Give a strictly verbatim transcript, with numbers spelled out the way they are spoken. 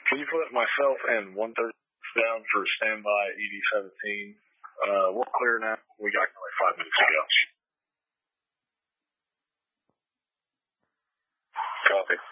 Can you put myself and one thirty down for standby E D seventeen? Uh, we're clear now. We got like five minutes to go. Copy.